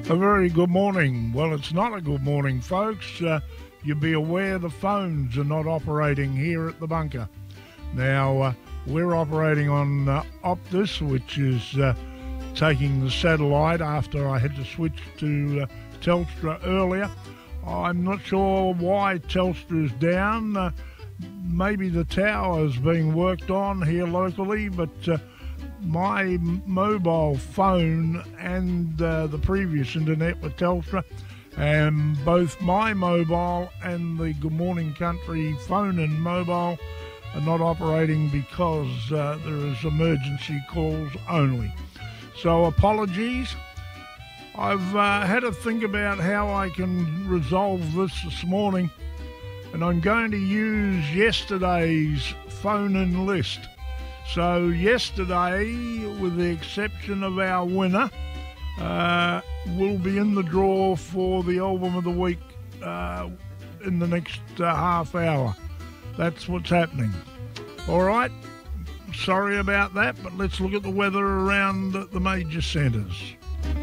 A very good morning. Well, it's not a good morning, folks. You be aware the phones are not operating here at the bunker. Now, we're operating on Optus, which is taking the satellite after I had to switch to Telstra earlier. I'm not sure why Telstra's down. Maybe the tower's being worked on here locally, but my mobile phone and the previous internet with Telstra, and both my mobile and the Good Morning Country phone and mobile are not operating because there is emergency calls only. So apologies. I've had to think about how I can resolve this morning, and I'm going to use yesterday's phone-in list. So yesterday, with the exception of our winner, will be in the draw for the Album of the Week in the next half hour. That's what's happening. All right, sorry about that, but let's look at the weather around the major centres.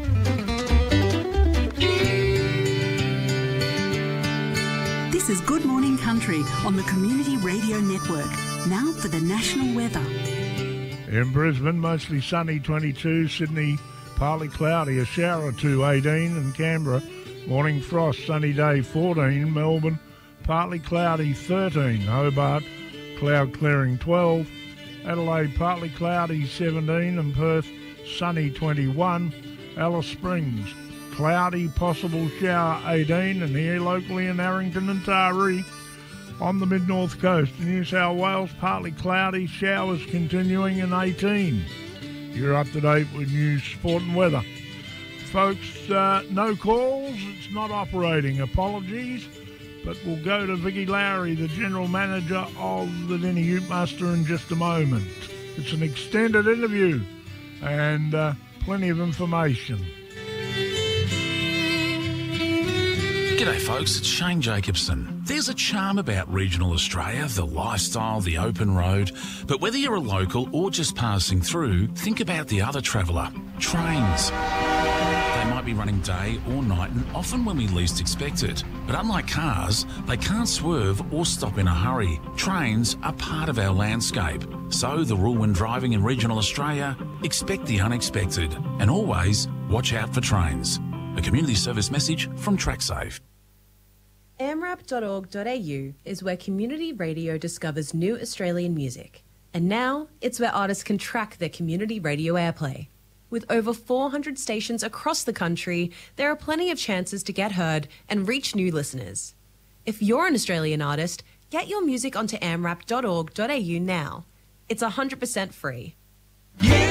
This is Good Morning Country on the Community Radio Network. Now for the national weather. In Brisbane, mostly sunny 22, Sydney partly cloudy, a shower or two 18, and Canberra morning frost, sunny day 14, Melbourne partly cloudy 13, Hobart cloud clearing 12, Adelaide partly cloudy 17, and Perth sunny 21, Alice Springs cloudy, possible shower 18, and here locally in Arrington and Taree. On the mid-north coast, New South Wales, partly cloudy, showers continuing in 18. You're up to date with news, sport and weather. Folks, no calls, it's not operating, apologies, but we'll go to Vicky Lowry, the General Manager of the Denny Ute Muster, in just a moment. It's an extended interview and plenty of information. G'day folks, it's Shane Jacobson. There's a charm about regional Australia, the lifestyle, the open road. But whether you're a local or just passing through, think about the other traveller, trains. They might be running day or night and often when we least expect it. But unlike cars, they can't swerve or stop in a hurry. Trains are part of our landscape. So the rule when driving in regional Australia, expect the unexpected and always watch out for trains. A community service message from TrackSafe. amrap.org.au is where community radio discovers new Australian music. And now, it's where artists can track their community radio airplay. With over 400 stations across the country, there are plenty of chances to get heard and reach new listeners. If you're an Australian artist, get your music onto amrap.org.au now. It's 100% free.